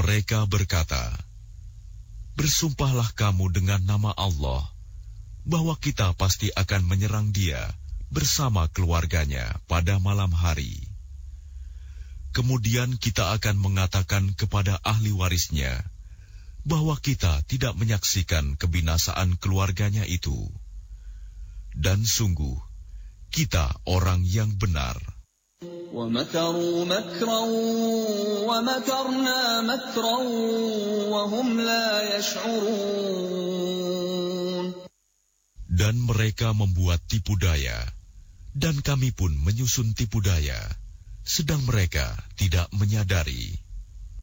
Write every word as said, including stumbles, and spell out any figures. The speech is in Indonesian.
Mereka berkata, "Bersumpahlah kamu dengan nama Allah, bahwa kita pasti akan menyerang dia bersama keluarganya pada malam hari. Kemudian kita akan mengatakan kepada ahli warisnya bahwa kita tidak menyaksikan kebinasaan keluarganya itu. Dan sungguh, kita orang yang benar." وَمَكَرُوا مَكْرًا وَمَكَرْنَا مَكْرًا وَهُمْ لَا يَشْعُرُونَ. Dan mereka membuat tipu daya, dan kami pun menyusun tipu daya, sedang mereka tidak menyadari.